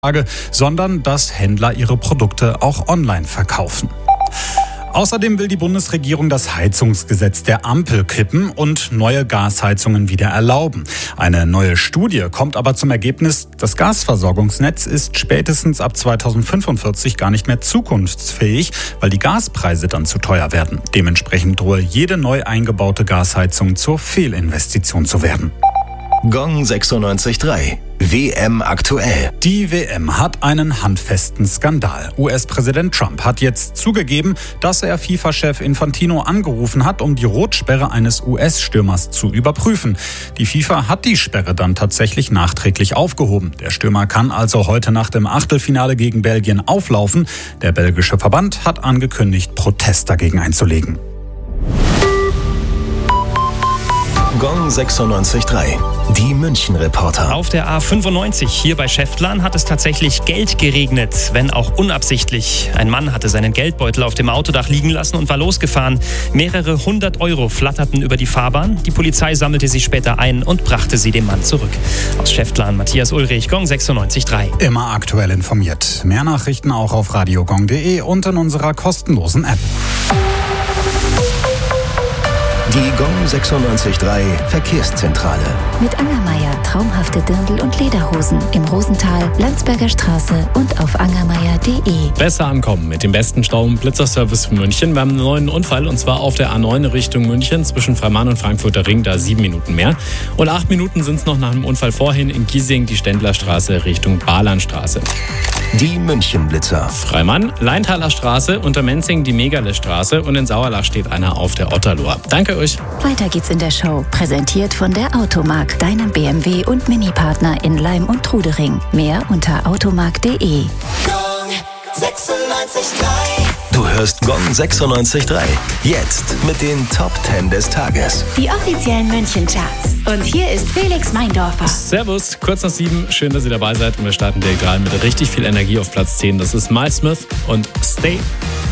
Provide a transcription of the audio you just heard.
sondern dass Händler ihre Produkte auch online verkaufen. Außerdem will die Bundesregierung das Heizungsgesetz der Ampel kippen und neue Gasheizungen wieder erlauben. Eine neue Studie kommt aber zum Ergebnis, das Gasversorgungsnetz ist spätestens ab 2045 gar nicht mehr zukunftsfähig, weil die Gaspreise dann zu teuer werden. Dementsprechend drohe jede neu eingebaute Gasheizung zur Fehlinvestition zu werden. Gong 96.3. WM aktuell. Die WM hat einen handfesten Skandal. US-Präsident Trump hat jetzt zugegeben, dass er FIFA-Chef Infantino angerufen hat, um die Rotsperre eines US-Stürmers zu überprüfen. Die FIFA hat die Sperre dann tatsächlich nachträglich aufgehoben. Der Stürmer kann also heute Nacht im Achtelfinale gegen Belgien auflaufen. Der belgische Verband hat angekündigt, Protest dagegen einzulegen. Gong 96.3. Die München-Reporter. Auf der A95 hier bei Schäftlern hat es tatsächlich Geld geregnet, wenn auch unabsichtlich. Ein Mann hatte seinen Geldbeutel auf dem Autodach liegen lassen und war losgefahren. Mehrere 100 Euro flatterten über die Fahrbahn. Die Polizei sammelte sie später ein und brachte sie dem Mann zurück. Aus Schäftlern Matthias Ulrich, Gong 96.3. Immer aktuell informiert. Mehr Nachrichten auch auf radiogong.de und in unserer kostenlosen App. Die Gong 96.3 Verkehrszentrale. Mit Angermeier traumhafte Dirndl und Lederhosen im Rosental, Landsberger Straße und auf angermeier.de. Besser ankommen mit dem besten Stau- und Blitzerservice für München. Wir haben einen neuen Unfall und zwar auf der A9 Richtung München zwischen Freimann und Frankfurter Ring, da 7 Minuten mehr. Und 8 Minuten sind es noch nach dem Unfall vorhin in Giesing, die Ständlerstraße Richtung Bahnlandstraße. Die München-Blitzer. Freimann, Leintaler Straße, unter Menzing die Megale-Straße und in Sauerlach steht einer auf der Otterlohr. Danke euch. Weiter geht's in der Show. Präsentiert von der Automark, deinem BMW- und Mini-Partner in Leim und Trudering. Mehr unter automark.de. Gong 96.3. Du hörst Gong 96.3. Jetzt mit den Top 10 des Tages. Die offiziellen München-Charts. Und hier ist Felix Meindorfer. Servus, kurz nach 7. Schön, dass ihr dabei seid. Und wir starten direkt rein mit richtig viel Energie auf Platz 10. Das ist Miles Smith und Stay.